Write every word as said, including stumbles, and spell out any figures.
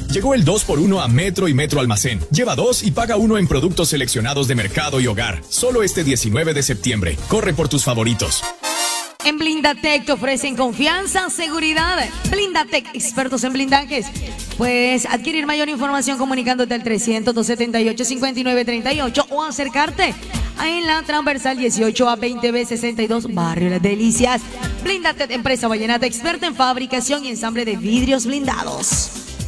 Llegó el dos por uno a Metro y Metro Almacén. Lleva dos y paga uno en productos seleccionados de mercado y hogar. Solo este diecinueve de septiembre. Corre por tus favoritos. En Blindatec te ofrecen confianza, seguridad. Blindatec, expertos en blindajes. Puedes adquirir mayor información comunicándote al trescientos, doscientos setenta y ocho, cincuenta y nueve treinta y ocho o acercarte en la transversal dieciocho a veinte B sesenta y dos, Barrio Las Delicias. Blindatec, empresa vallenata experta en fabricación y ensamble de vidrios blindados.